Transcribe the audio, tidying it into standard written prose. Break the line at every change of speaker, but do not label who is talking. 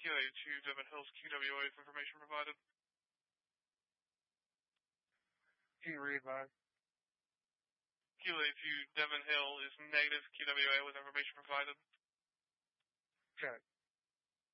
QA to Devon Hills QWA with information provided.
Can you read by?
QA to Devon Hill is negative QWA with information provided.
Check.